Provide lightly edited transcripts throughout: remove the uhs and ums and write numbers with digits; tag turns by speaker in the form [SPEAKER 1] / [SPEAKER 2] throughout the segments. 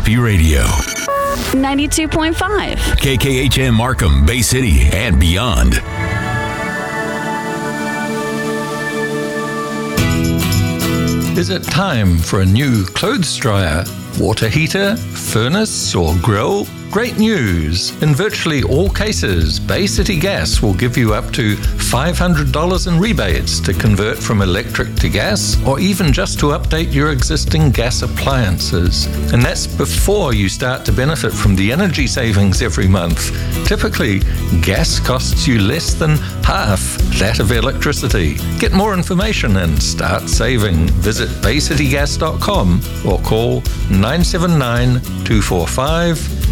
[SPEAKER 1] Mississippi Radio.
[SPEAKER 2] 92.5.
[SPEAKER 1] KKHM Markham, Bay City, and beyond.
[SPEAKER 3] Is it time for a new clothes dryer, water heater, furnace, or grill? Great news! In virtually all cases, Bay City Gas will give you up to $500 in rebates to convert from electric to gas, or even just to update your existing gas appliances. And that's before you start to benefit from the energy savings every month. Typically, gas costs you less than half that of electricity. Get more information and start saving. Visit baycitygas.com or call 979-245-2327.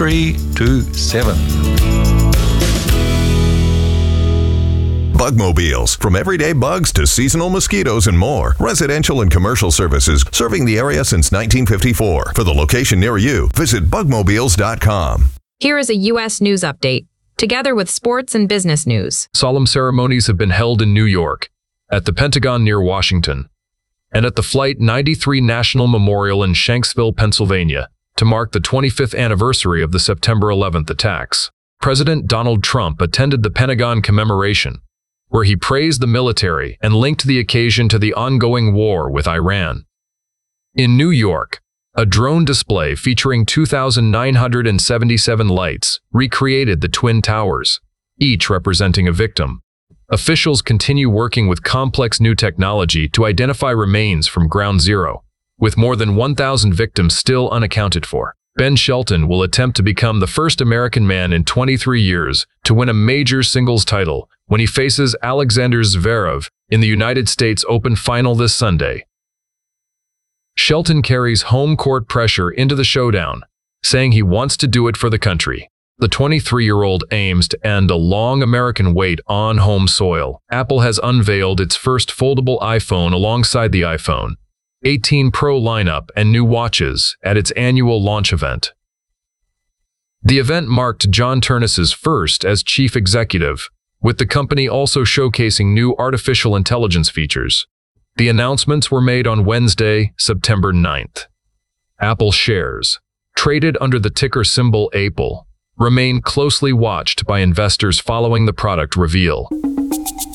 [SPEAKER 4] Bugmobiles. From everyday bugs to seasonal mosquitoes and more. Residential and commercial services serving the area since 1954. For the location near you, visit bugmobiles.com.
[SPEAKER 5] Here is a U.S. news update, together with sports and business news.
[SPEAKER 6] Solemn ceremonies have been held in New York, at the Pentagon near Washington, and at the Flight 93 National Memorial in Shanksville, Pennsylvania, to mark the 25th anniversary of the September 11th attacks. President Donald Trump attended the Pentagon commemoration, where he praised the military and linked the occasion to the ongoing war with Iran. In New York, a drone display featuring 2,977 lights recreated the Twin Towers, each representing a victim. Officials continue working with complex new technology to identify remains from Ground Zero, with more than 1,000 victims still unaccounted for. Ben Shelton will attempt to become the first American man in 23 years to win a major singles title when he faces Alexander Zverev in the United States Open final this Sunday. Shelton carries home court pressure into the showdown, saying he wants to do it for the country. The 23-year-old aims to end a long American wait on home soil. Apple has unveiled its first foldable iPhone alongside the iPhone 18 Pro lineup and new watches at its annual launch event. The event marked John Ternus's first as chief executive, with the company also showcasing new artificial intelligence features. The announcements were made on Wednesday, September 9th. Apple shares, traded under the ticker symbol APPLE, remain closely watched by investors following the product reveal.